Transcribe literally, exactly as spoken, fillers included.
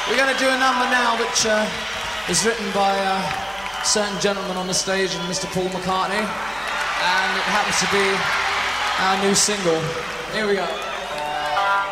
We're going to do a number now which uh, is written by a certain gentleman on the stage, and Mister Paul McCartney, and it happens to be our new single. Here we go.